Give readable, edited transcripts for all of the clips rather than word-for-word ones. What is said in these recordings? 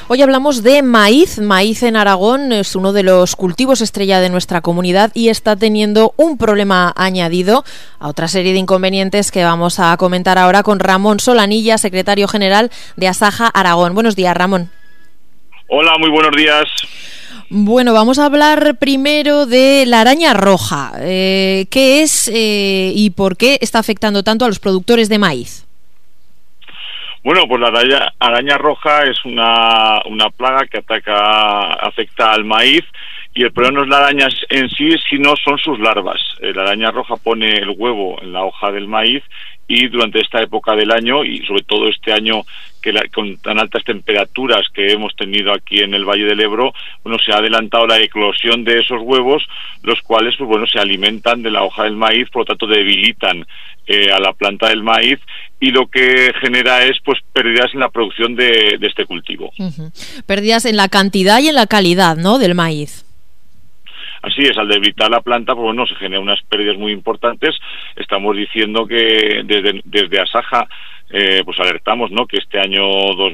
Hoy hablamos de maíz. Maíz en Aragón es uno de los cultivos estrella de nuestra comunidad y está teniendo un problema añadido a otra serie de inconvenientes que vamos a comentar ahora con Ramón Solanilla, secretario general de Asaja Aragón. Buenos días, Ramón. Hola, muy buenos días. Bueno, vamos a hablar primero de la araña roja. ¿Qué es y por qué está afectando tanto a los productores de maíz? Bueno, pues la araña roja es una plaga que afecta al maíz, y el problema no es la araña en sí, sino son sus larvas. La araña roja pone el huevo en la hoja del maíz y durante esta época del año, y sobre todo este año con tan altas temperaturas que hemos tenido aquí en el Valle del Ebro, bueno, se ha adelantado la eclosión de esos huevos, los cuales, pues bueno, se alimentan de la hoja del maíz, por lo tanto debilitan a la planta del maíz, y lo que genera es pues pérdidas en la producción de este cultivo. Pérdidas en la cantidad y en la calidad, ¿no?, del maíz. Así es, al debilitar la planta, pues bueno, se generan unas pérdidas muy importantes. Estamos diciendo que desde Asaja pues alertamos, ¿no?, que este año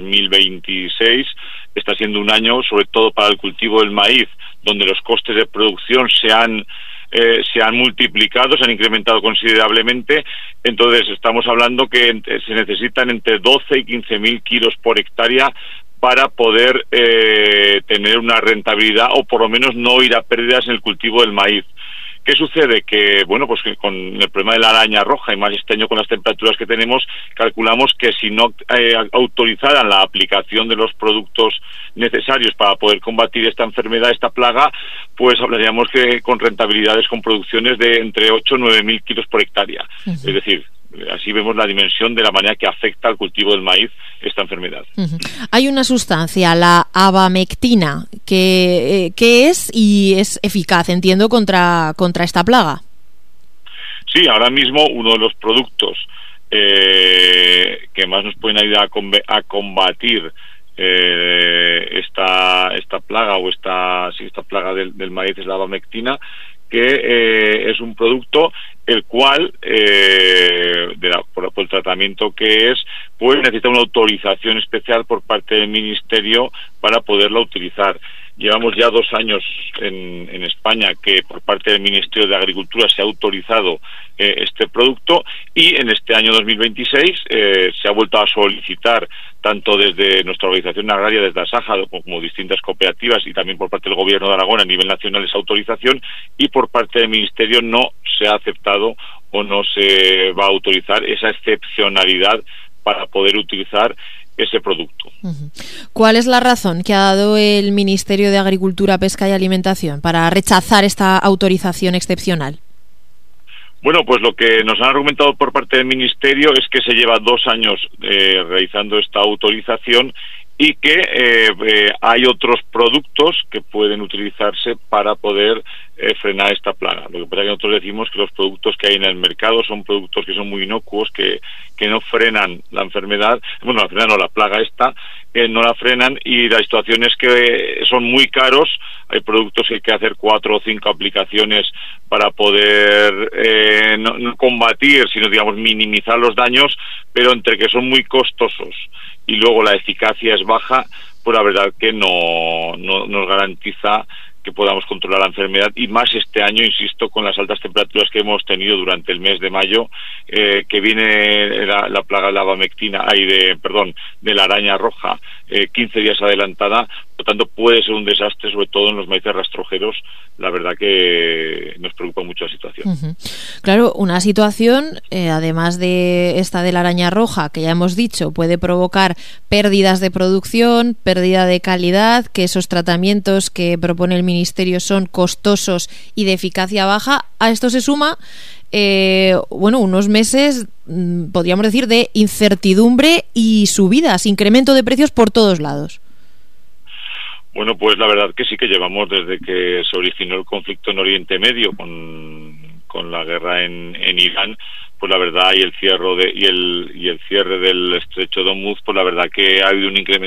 2026 está siendo un año, sobre todo para el cultivo del maíz, donde los costes de producción se han multiplicado, se han incrementado considerablemente. Entonces estamos hablando que se necesitan entre 12 y 15.000 kilos por hectárea para poder tener una rentabilidad, o por lo menos no ir a pérdidas en el cultivo del maíz. ¿Qué sucede? Que, bueno, pues que con el problema de la araña roja, y más este año con las temperaturas que tenemos, calculamos que si no autorizaran la aplicación de los productos necesarios para poder combatir esta enfermedad, esta plaga, pues hablaríamos que con rentabilidades, con producciones de entre 8 y 9.000 kilos por hectárea. Es decir, así vemos la dimensión de la manera que afecta al cultivo del maíz esta enfermedad. Hay una sustancia, la abamectina, que es y es eficaz, entiendo, contra esta plaga. Sí, ahora mismo uno de los productos que más nos pueden ayudar a combatir esta plaga o esta plaga del maíz es la abamectina, que es un producto el cual, por el tratamiento que es, pues necesita una autorización especial por parte del Ministerio para poderla utilizar. Llevamos ya 2 años en España que por parte del Ministerio de Agricultura se ha autorizado este producto, y en este año 2026 se ha vuelto a solicitar, tanto desde nuestra organización agraria, desde Asaja, como distintas cooperativas, y también por parte del Gobierno de Aragón a nivel nacional, esa autorización, y por parte del Ministerio no se ha aceptado o no se va a autorizar esa excepcionalidad para poder utilizar ese producto. ¿Cuál es la razón que ha dado el Ministerio de Agricultura, Pesca y Alimentación para rechazar esta autorización excepcional? Bueno, pues lo que nos han argumentado por parte del Ministerio es que se lleva 2 años realizando esta autorización, y que hay otros productos que pueden utilizarse para poder frenar esta plaga. Lo que pasa es que nosotros decimos que los productos que hay en el mercado son productos que son muy inocuos, que no frenan la enfermedad, bueno, la enfermedad no, la plaga esta, no la frenan, y la situación es que son muy caros. Hay productos que hay que hacer 4 o 5 aplicaciones para poder no combatir, sino, digamos, minimizar los daños, pero entre que son muy costosos y luego la eficacia es baja, pues la verdad que no nos garantiza que podamos controlar la enfermedad, y más este año, insisto, con las altas temperaturas que hemos tenido durante el mes de mayo, que viene la plaga de la abamectina, de la araña roja, 15 días adelantada. Por tanto, puede ser un desastre, sobre todo en los maíces rastrojeros. La verdad que nos preocupa mucho la situación. Claro, una situación, además de esta de la araña roja, que ya hemos dicho, puede provocar pérdidas de producción, pérdida de calidad, que esos tratamientos que propone el Ministerio son costosos y de eficacia baja. A esto se suma unos meses, podríamos decir, de incertidumbre y subidas, incremento de precios por todos lados. Bueno, pues la verdad que sí, que llevamos desde que se originó el conflicto en Oriente Medio con la guerra en Irán, pues la verdad, y el cierre del estrecho de Hormuz, pues la verdad que ha habido un incremento